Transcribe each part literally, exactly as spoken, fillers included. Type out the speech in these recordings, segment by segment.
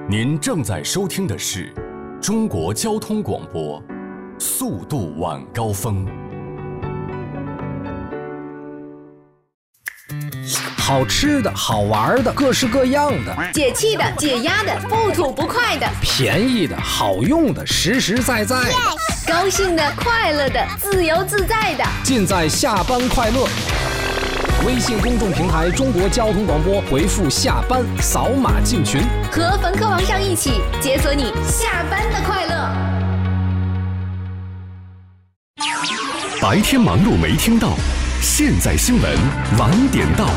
您正在收听的是中国交通广播，速度晚高峰。 好吃的好玩的各式各样的， 解气的解压的不吐不快的， 便宜的好用的实实在在的， yes! 高兴的快乐的自由自在的， 尽在下班快乐。微信公众平台中国交通广播，回复下班扫码进群， 和冯科王上一起解锁你下班的快乐。 白天忙碌没听到，现在新闻晚点到。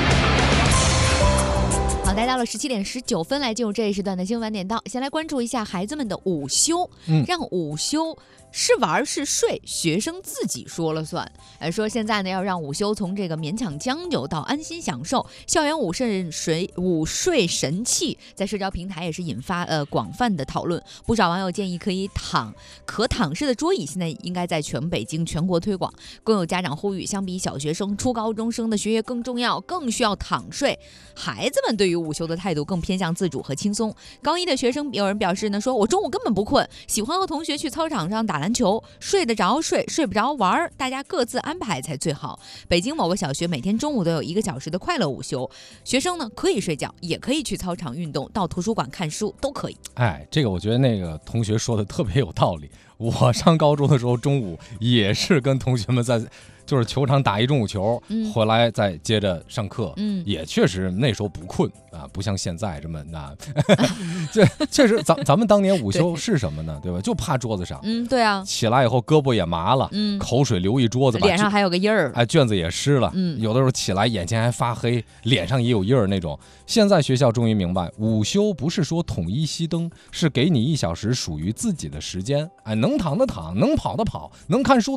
好，来到了十七点十九分，来进入这一时段的新闻晚点到。先来关注一下孩子们的午休，嗯、让午休是玩是睡，学生自己说了算。呃，说现在呢，要让午休从这个勉强将就到安心享受，校园午睡水午睡神器，在社交平台也是引发呃广泛的讨论。不少网友建议可以躺可躺式的桌椅，现在应该在全北京全国推广。更有家长呼吁，相比小学生、初高中生的学业更重要，更需要躺睡。孩子们对于午休的态度更偏向自主和轻松。高一的学生有人表示呢，说我中午根本不困，喜欢和同学去操场上打篮球，睡得着睡，睡不着玩，大家各自安排才最好。北京某个小学每天中午都有一个小时的快乐午休，学生呢可以睡觉，也可以去操场运动，到图书馆看书都可以。 哎，这个我觉得那个同学说的特别有道理。我上高中的时候，中午也是跟同学们在就是球场打一中午球，嗯、回来再接着上课，嗯、也确实那时候不困啊，不像现在这么那。这确实，咱咱们当年午休是什么呢？对吧？就趴桌子上， 嗯，对啊， 起来以后胳膊也麻了，嗯、口水流一桌子， 脸上还有个印儿， 哎，卷子也湿了，嗯，有的时候起来眼前还发黑，脸上也有印儿那种。现在学校终于明白，午休不是说统一熄灯，是给你一小时属于自己的时间，哎，能躺的躺，能跑的跑，能看书